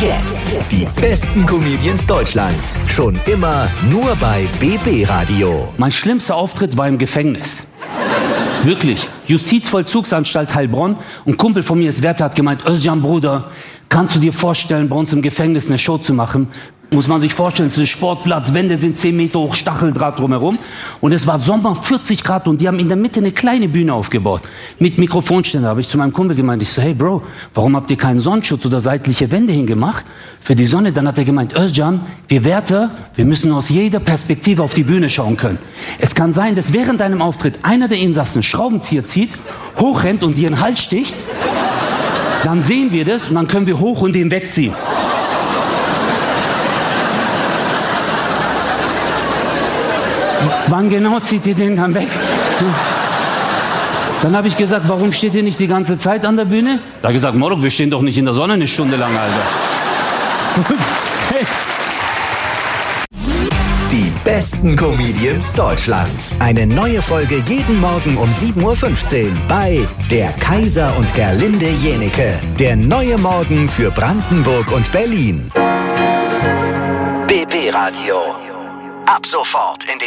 jetzt die besten Comedians Deutschlands. Schon immer nur bei BB Radio. Mein schlimmster Auftritt war im Gefängnis. Wirklich. Justizvollzugsanstalt Heilbronn. Ein Kumpel von mir ist Wärter, hat gemeint, Özcan Bruder, kannst du dir vorstellen, bei uns im Gefängnis eine Show zu machen? Muss man sich vorstellen, es ist ein Sportplatz, Wände sind 10 Meter hoch, Stacheldraht drumherum. Und es war Sommer, 40 Grad und die haben in der Mitte eine kleine Bühne aufgebaut. Mit Mikrofonständer habe ich zu meinem Kumpel gemeint, ich so, hey Bro, warum habt ihr keinen Sonnenschutz oder seitliche Wände hingemacht für die Sonne? Dann hat er gemeint, Özcan, wir Wärter, wir müssen aus jeder Perspektive auf die Bühne schauen können. Es kann sein, dass während deinem Auftritt einer der Insassen einen Schraubenzieher zieht, hochrennt und dir in den Hals sticht. Dann sehen wir das und dann können wir hoch und den wegziehen. Wann genau zieht ihr den dann weg? Dann habe ich gesagt, warum steht ihr nicht die ganze Zeit an der Bühne? Da hat er gesagt, Morok, wir stehen doch nicht in der Sonne eine Stunde lang, Alter. Hey. Die besten Comedians Deutschlands. Eine neue Folge jeden Morgen um 7:15 Uhr bei Der Kaiser und Gerlinde Jenike. Der neue Morgen für Brandenburg und Berlin. BB Radio. Ab sofort in den